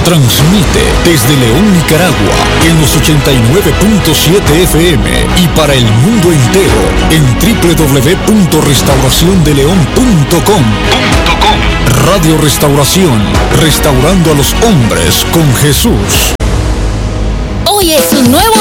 Transmite desde León, Nicaragua, en los 89.7 FM y para el mundo entero en www.restauraciondeleon.com. Radio Restauración, restaurando a los hombres con Jesús. Hoy es un nuevo